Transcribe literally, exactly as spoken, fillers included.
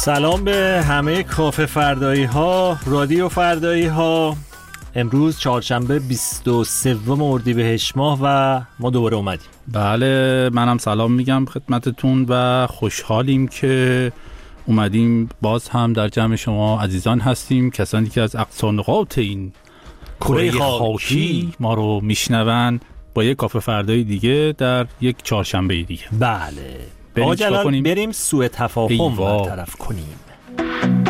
سلام به همه کافه فردایی ها، رادیو فردایی ها. امروز چهارشنبه بیست و سوم اردیبهشت ماه و ما دوباره اومدیم. بله، منم سلام میگم خدمتتون و خوشحالیم که اومدیم باز هم در جمع شما عزیزان هستیم، کسانی که از اقصا نقاط این کره خاکی ما رو میشنون با یک کافه فردایی دیگه در یک چهارشنبه دیگه. بله، آقا جلال بریم سوء تفاهم برطرف کنیم.